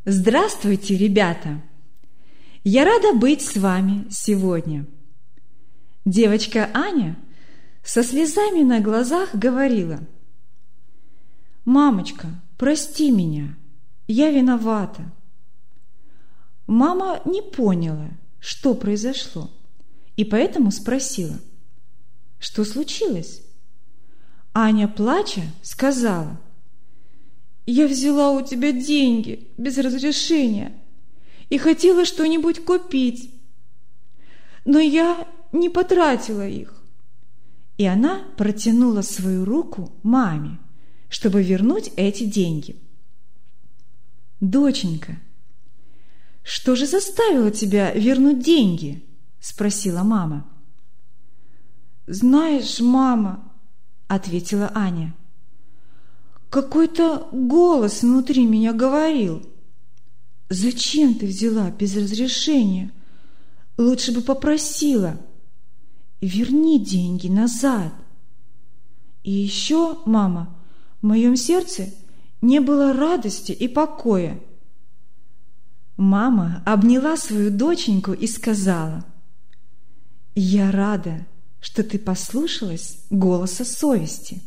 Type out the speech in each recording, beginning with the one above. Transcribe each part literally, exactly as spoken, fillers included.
Здравствуйте, ребята! Я рада быть с вами сегодня. Девочка Аня со слезами на глазах говорила: «Мамочка, прости меня, я виновата». Мама не поняла, что произошло, и поэтому спросила: «Что случилось?» Аня, плача, сказала: «Я взяла у тебя деньги без разрешения и хотела что-нибудь купить, но я не потратила их». И она протянула свою руку маме, чтобы вернуть эти деньги. «Доченька, что же заставило тебя вернуть деньги?» – спросила мама. «Знаешь, мама, – ответила Аня, – какой-то голос внутри меня говорил: зачем ты взяла без разрешения? Лучше бы попросила. Верни деньги назад. И еще, мама, в моем сердце не было радости и покоя». Мама обняла свою доченьку и сказала: «Я рада, что ты послушалась голоса совести».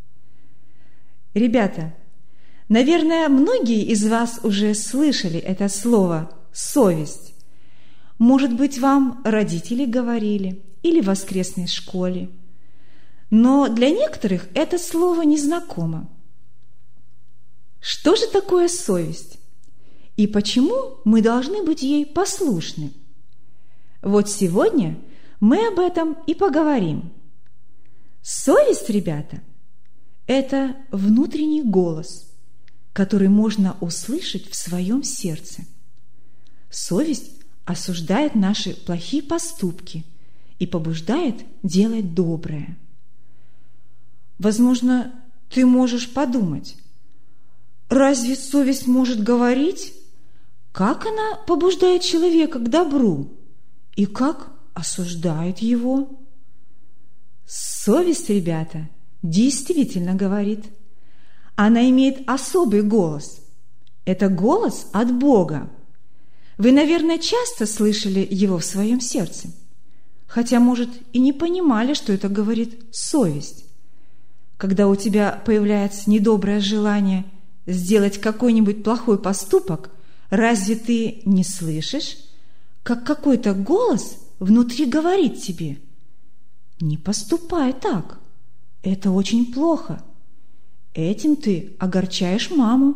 Ребята, наверное, многие из вас уже слышали это слово «совесть». Может быть, вам родители говорили или в воскресной школе. Но для некоторых это слово незнакомо. Что же такое совесть? И почему мы должны быть ей послушны? Вот сегодня мы об этом и поговорим. Совесть, ребята, это внутренний голос, который можно услышать в своем сердце. Совесть осуждает наши плохие поступки и побуждает делать доброе. Возможно, ты можешь подумать: разве совесть может говорить? Как она побуждает человека к добру и как осуждает его? Совесть, ребята, действительно говорит. Она имеет особый голос. Это голос от Бога. Вы, наверное, часто слышали его в своем сердце, хотя, может, и не понимали, что это говорит совесть. Когда у тебя появляется недоброе желание сделать какой-нибудь плохой поступок, разве ты не слышишь, как какой-то голос внутри говорит тебе: «Не поступай так, это очень плохо, этим ты огорчаешь маму».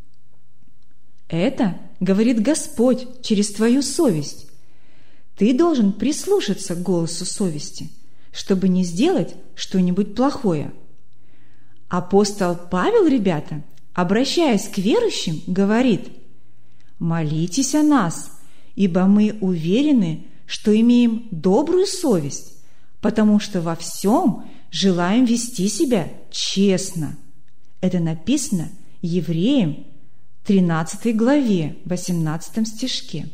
Это говорит Господь через твою совесть. Ты должен прислушаться к голосу совести, чтобы не сделать что-нибудь плохое. Апостол Павел, ребята, обращаясь к верующим, говорит: «Молитесь о нас, ибо мы уверены, что имеем добрую совесть, потому что во всем желаем вести себя честно». Это написано Евреям тринадцатой главе, восемнадцатом стишке.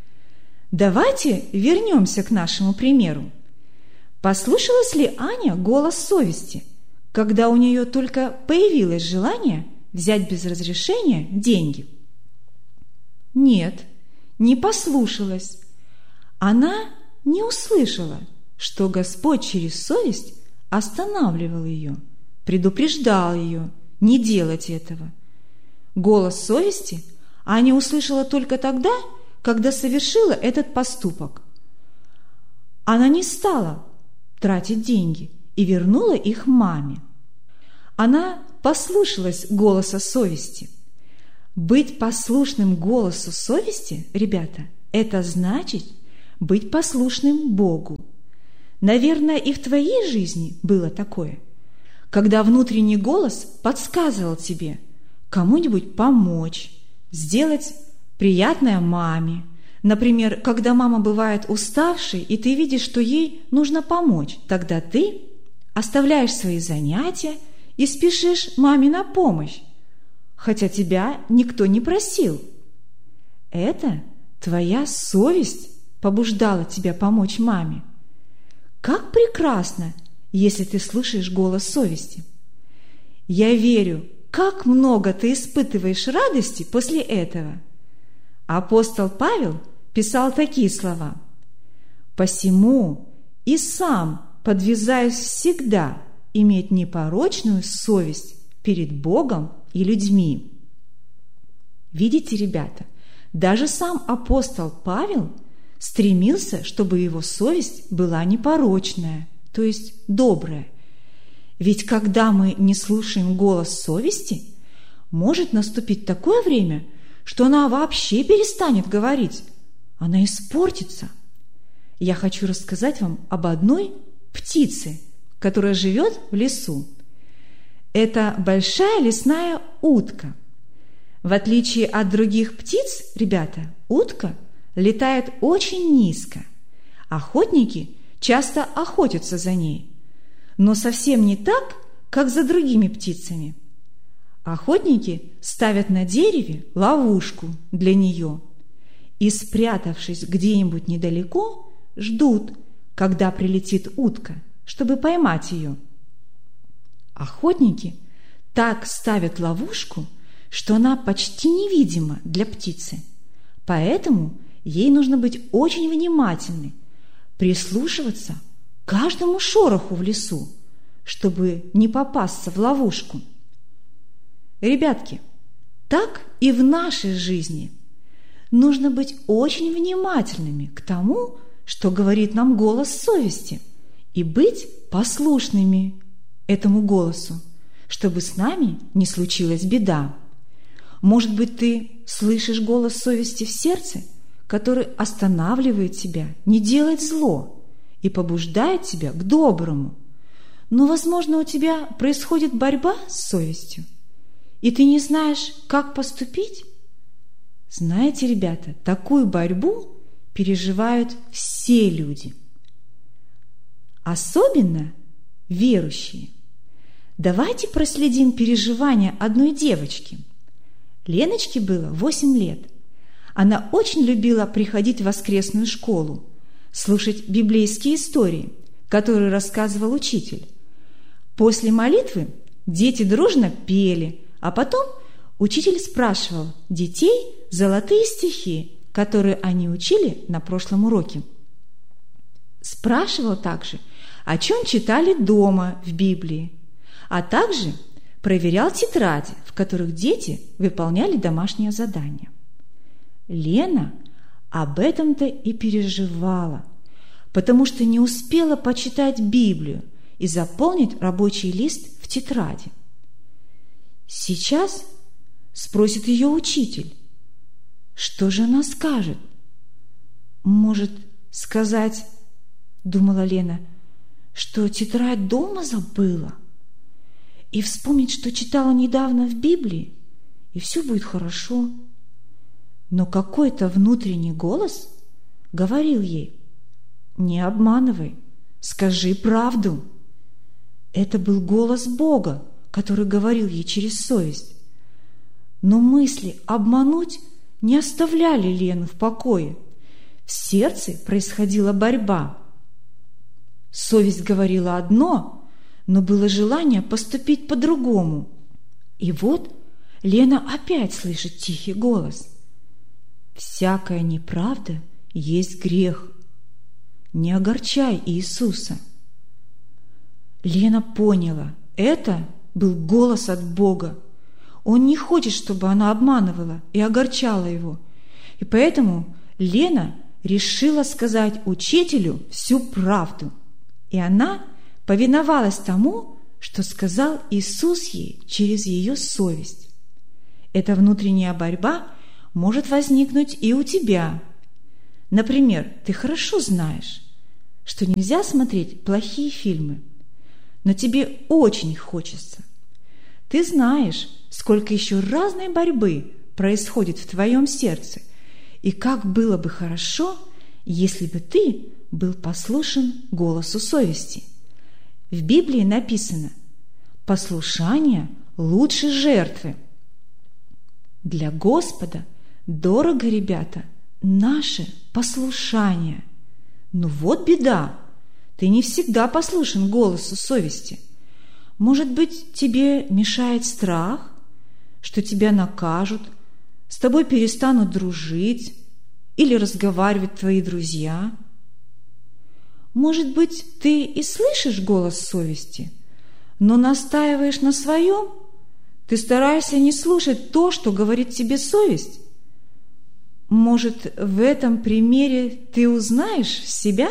Давайте вернемся к нашему примеру. Послушалась ли Аня голос совести, когда у нее только появилось желание взять без разрешения деньги? Нет, не послушалась. Она не услышала, что Господь через совесть останавливал ее, предупреждал ее не делать этого. Голос совести Аня услышала только тогда, когда совершила этот поступок. Она не стала тратить деньги и вернула их маме. Она послушалась голоса совести. Быть послушным голосу совести, ребята, это значит быть послушным Богу. Наверное, и в твоей жизни было такое, когда внутренний голос подсказывал тебе кому-нибудь помочь, сделать приятное маме. Например, когда мама бывает уставшей, и ты видишь, что ей нужно помочь, тогда ты оставляешь свои занятия и спешишь маме на помощь, хотя тебя никто не просил. Это твоя совесть побуждала тебя помочь маме. Как прекрасно, если ты слушаешь голос совести. Я верю, как много ты испытываешь радости после этого. Апостол Павел писал такие слова: «Посему и сам подвязаюсь всегда иметь непорочную совесть перед Богом и людьми». Видите, ребята, даже сам апостол Павел стремился, чтобы его совесть была непорочная, то есть добрая. Ведь когда мы не слушаем голос совести, может наступить такое время, что она вообще перестанет говорить, она испортится. Я хочу рассказать вам об одной птице, которая живет в лесу. Это большая лесная утка. В отличие от других птиц, ребята, утка летает очень низко. Охотники часто охотятся за ней, но совсем не так, как за другими птицами. Охотники ставят на дереве ловушку для нее и, спрятавшись где-нибудь недалеко, ждут, когда прилетит утка, чтобы поймать ее. Охотники так ставят ловушку, что она почти невидима для птицы, поэтому ей нужно быть очень внимательной, прислушиваться к каждому шороху в лесу, чтобы не попасться в ловушку. Ребятки, так и в нашей жизни нужно быть очень внимательными к тому, что говорит нам голос совести, и быть послушными этому голосу, чтобы с нами не случилась беда. Может быть, ты слышишь голос совести в сердце, который останавливает тебя не делать зло и побуждает тебя к доброму. Но, возможно, у тебя происходит борьба с совестью, и ты не знаешь, как поступить? Знаете, ребята, такую борьбу переживают все люди, особенно верующие. Давайте проследим переживания одной девочки. Леночке было восемь лет. Она очень любила приходить в воскресную школу, слушать библейские истории, которые рассказывал учитель. После молитвы дети дружно пели, а потом учитель спрашивал детей золотые стихи, которые они учили на прошлом уроке. Спрашивал также, о чем читали дома в Библии, а также проверял тетради, в которых дети выполняли домашнее задание. Лена об этом-то и переживала, потому что не успела почитать Библию и заполнить рабочий лист в тетради. Сейчас спросит ее учитель, что же она скажет? Может сказать, думала Лена, что тетрадь дома забыла, и вспомнить, что читала недавно в Библии, и все будет хорошо. Но какой-то внутренний голос говорил ей: не обманывай, скажи правду. Это был голос Бога, который говорил ей через совесть. Но мысли обмануть не оставляли Лену в покое. В сердце происходила борьба. Совесть говорила одно, но было желание поступить по-другому. И вот Лена опять слышит тихий голос: «Всякая неправда есть грех. Не огорчай Иисуса». Лена поняла, это был голос от Бога. Он не хочет, чтобы она обманывала и огорчала его. И поэтому Лена решила сказать учителю всю правду. И она повиновалась тому, что сказал Иисус ей через ее совесть. Эта внутренняя борьба может возникнуть и у тебя. Например, ты хорошо знаешь, что нельзя смотреть плохие фильмы, но тебе очень хочется. Ты знаешь, сколько еще разной борьбы происходит в твоем сердце, и как было бы хорошо, если бы ты был послушен голосу совести. В Библии написано: «Послушание лучше жертвы». Для Господа дорого, ребята, наше послушание. Но вот беда, ты не всегда послушен голосу совести. Может быть, тебе мешает страх, что тебя накажут, с тобой перестанут дружить или разговаривать твои друзья. Может быть, ты и слышишь голос совести, но настаиваешь на своем? Ты стараешься не слушать то, что говорит тебе совесть? Может, в этом примере ты узнаешь себя?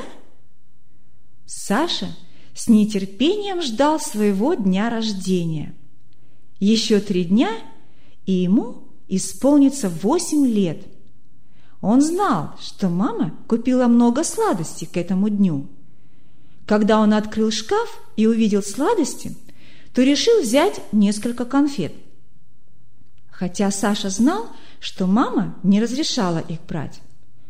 Саша с нетерпением ждал своего дня рождения. Еще три дня, и ему исполнится восемь лет. Он знал, что мама купила много сладостей к этому дню. Когда он открыл шкаф и увидел сладости, то решил взять несколько конфет. Хотя Саша знал, что мама не разрешала их брать.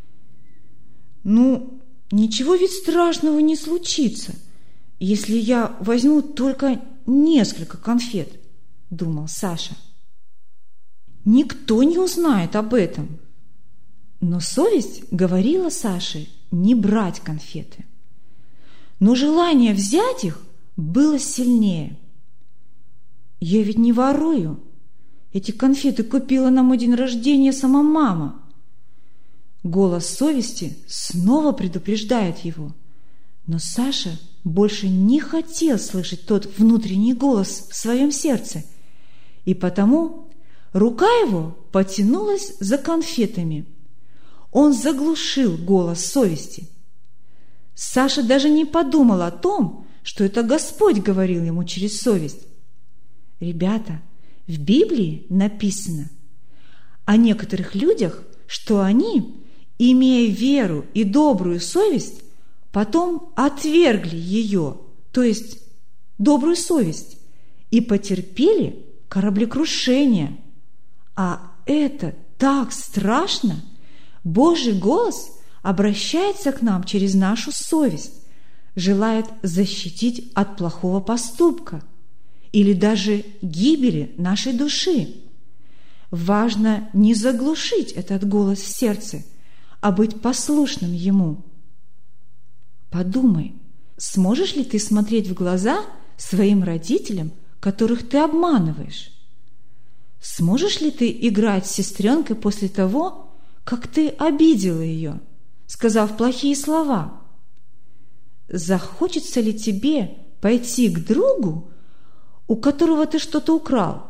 «Ну, ничего ведь страшного не случится, если я возьму только несколько конфет», – думал Саша. «Никто не узнает об этом». Но совесть говорила Саше не брать конфеты. Но желание взять их было сильнее. «Я ведь не ворую. Эти конфеты купила на мой день рождения сама мама». Голос совести снова предупреждает его. Но Саша больше не хотел слышать тот внутренний голос в своем сердце, и потому рука его потянулась за конфетами. Он заглушил голос совести. Саша даже не подумал о том, что это Господь говорил ему через совесть. Ребята, в Библии написано о некоторых людях, что они, имея веру и добрую совесть, потом отвергли ее, то есть добрую совесть, и потерпели кораблекрушение. А это так страшно! Божий голос обращается к нам через нашу совесть, желает защитить от плохого поступка или даже гибели нашей души. Важно не заглушить этот голос в сердце, а быть послушным ему. Подумай, сможешь ли ты смотреть в глаза своим родителям, которых ты обманываешь? Сможешь ли ты играть с сестренкой после того, как ты обидела ее, сказав плохие слова? Захочется ли тебе пойти к другу, у которого ты что-то украл?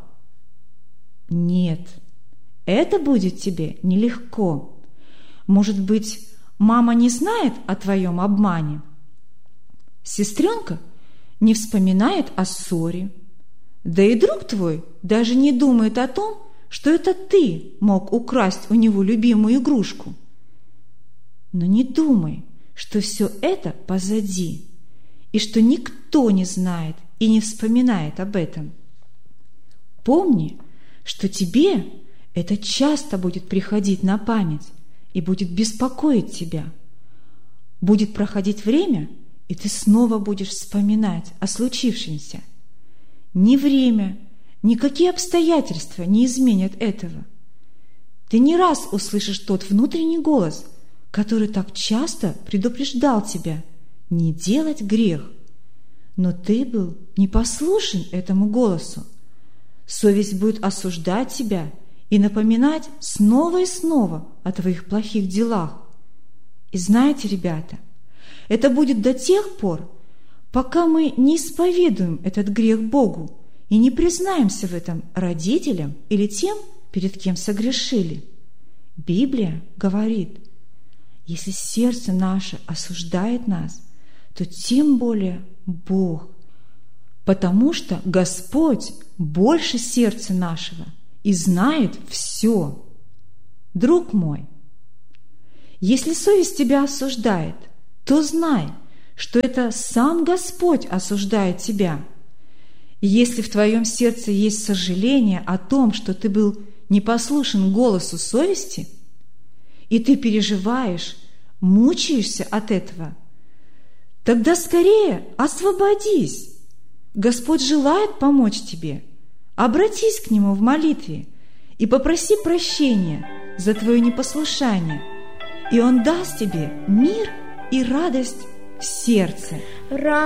Нет, это будет тебе нелегко. Может быть, мама не знает о твоем обмане? Сестренка не вспоминает о ссоре. Да и друг твой даже не думает о том, что это ты мог украсть у него любимую игрушку. Но не думай, что все это позади, и что никто не знает и не вспоминает об этом. Помни, что тебе это часто будет приходить на память и будет беспокоить тебя. Будет проходить время, и ты снова будешь вспоминать о случившемся. Ни время, никакие обстоятельства не изменят этого. Ты не раз услышишь тот внутренний голос, который так часто предупреждал тебя не делать грех. Но ты был непослушен этому голосу. Совесть будет осуждать тебя и напоминать снова и снова о твоих плохих делах. И знаете, ребята, это будет до тех пор, пока мы не исповедуем этот грех Богу и не признаемся в этом родителям или тем, перед кем согрешили. Библия говорит, если сердце наше осуждает нас, то тем более Бог, потому что Господь больше сердца нашего и знает все. Друг мой, если совесть тебя осуждает, то знай, что это сам Господь осуждает тебя. И если в твоем сердце есть сожаление о том, что ты был непослушен голосу совести, и ты переживаешь, мучаешься от этого, тогда скорее освободись. Господь желает помочь тебе. Обратись к Нему в молитве и попроси прощения за твое непослушание, и Он даст тебе мир и радость в сердце.